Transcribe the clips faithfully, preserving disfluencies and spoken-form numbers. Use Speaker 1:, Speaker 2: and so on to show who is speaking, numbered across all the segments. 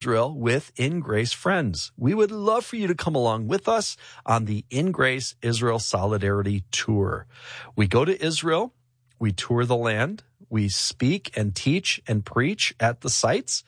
Speaker 1: Israel with In Grace Friends. We would love for you to come along with us on the In Grace Israel Solidarity Tour. We go to Israel, we tour the land, we speak and teach and preach at the sites,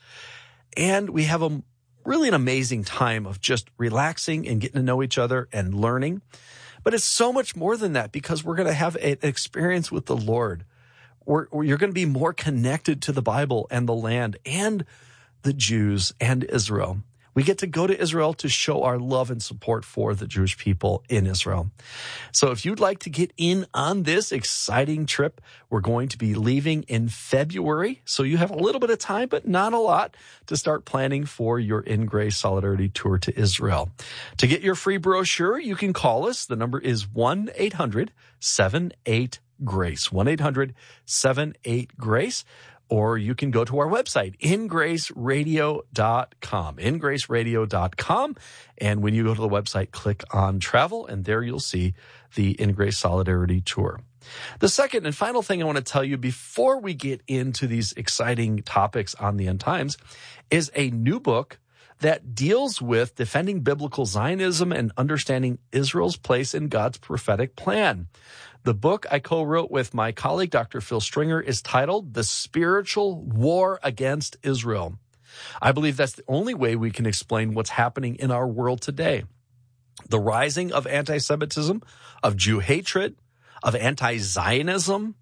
Speaker 1: and we have a really an amazing time of just relaxing and getting to know each other and learning. But it's so much more than that, because we're going to have an experience with the Lord. Or, or you're going to be more connected to the Bible and the land and the Jews and Israel. We get to go to Israel to show our love and support for the Jewish people in Israel. So if you'd like to get in on this exciting trip, we're going to be leaving in February. So you have a little bit of time, but not a lot, to start planning for your In Grace Solidarity Tour to Israel. To get your free brochure, you can call us. The number is one eight hundred seven eight GRACE, one eight hundred seven eight GRACE. Or you can go to our website, in grace radio dot com, in grace radio dot com. And when you go to the website, click on travel, and there you'll see the In Grace Solidarity Tour. The second and final thing I want to tell you before we get into these exciting topics on the end times is a new book that deals with defending biblical Zionism and understanding Israel's place in God's prophetic plan. The book I co-wrote with my colleague, Doctor Phil Stringer, is titled The Spiritual War Against Israel. I believe that's the only way we can explain what's happening in our world today. The rising of anti-Semitism, of Jew hatred, of anti-Zionism,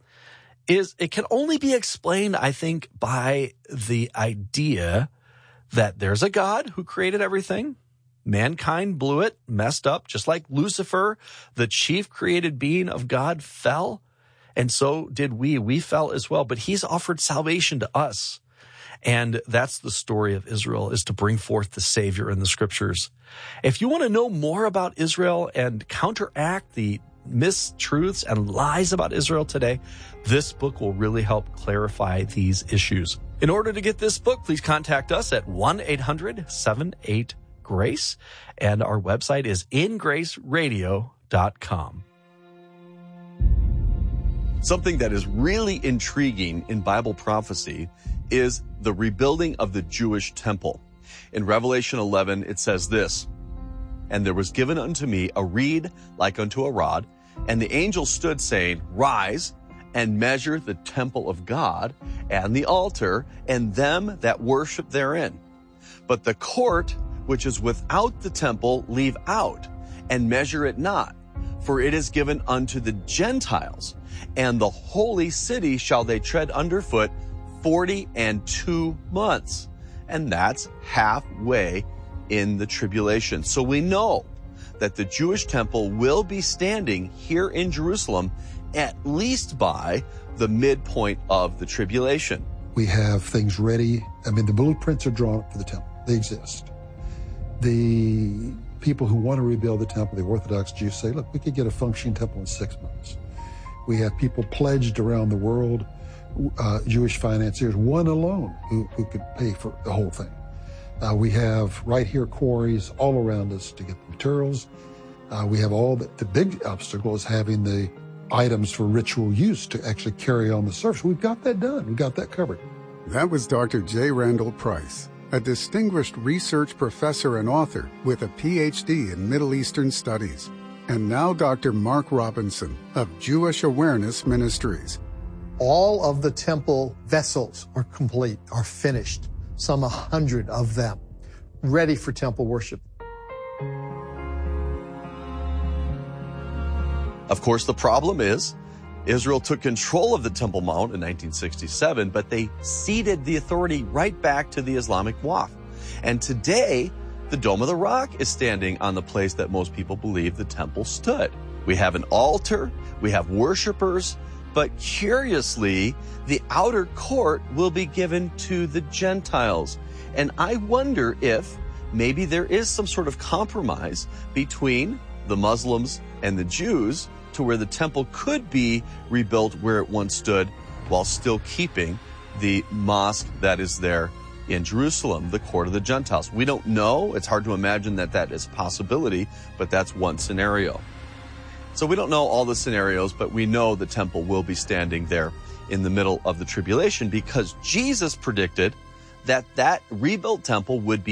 Speaker 1: is it can only be explained, I think, by the idea that there's a God who created everything. Mankind blew it, messed up, just like Lucifer, the chief created being of God, fell. And so did we. We fell as well. But he's offered salvation to us. And that's the story of Israel, is to bring forth the Savior in the Scriptures. If you want to know more about Israel and counteract the mistruths and lies about Israel today, this book will really help clarify these issues. In order to get this book, please contact us at one eight hundred seven eight GRACE, and our website is in grace radio dot com.
Speaker 2: Something that is really intriguing in Bible prophecy is the rebuilding of the Jewish temple. In Revelation eleven, it says this, "And there was given unto me a reed like unto a rod, and the angel stood, saying, Rise, and measure the temple of God, and the altar, and them that worship therein. But the court which is without the temple leave out, and measure it not, for it is given unto the Gentiles, and the holy city shall they tread underfoot forty and two months. And that's halfway in the tribulation. So we know that the Jewish temple will be standing here in Jerusalem at least by the midpoint of the tribulation.
Speaker 3: We have things ready. I mean, the blueprints are drawn up for the temple. They exist. The people who want to rebuild the temple, the Orthodox Jews, say, look, we could get a functioning temple in six months. We have people pledged around the world, uh, Jewish financiers, one alone, who, who could pay for the whole thing. Uh, we have right here quarries all around us to get the materials. Uh, we have all the, the big obstacle is having the items for ritual use to actually carry on the service. We've got that done. We've got that covered.
Speaker 4: That was Doctor J. Randall Price, a distinguished research professor and author with a P H D in Middle Eastern Studies. And now Doctor Mark Robinson of Jewish Awareness Ministries.
Speaker 5: All of the temple vessels are complete, are finished, some a hundred of them, ready for temple worship.
Speaker 2: Of course, the problem is Israel took control of the Temple Mount in nineteen sixty-seven, but they ceded the authority right back to the Islamic Waqf. And today, the Dome of the Rock is standing on the place that most people believe the temple stood. We have an altar, we have worshipers, but curiously, the outer court will be given to the Gentiles. And I wonder if maybe there is some sort of compromise between the Muslims and the Jews to where the temple could be rebuilt where it once stood while still keeping the mosque that is there in Jerusalem, the court of the Gentiles. We don't know. It's hard to imagine that that is a possibility, but that's one scenario. So we don't know all the scenarios, but we know the temple will be standing there in the middle of the tribulation because Jesus predicted that that rebuilt temple would be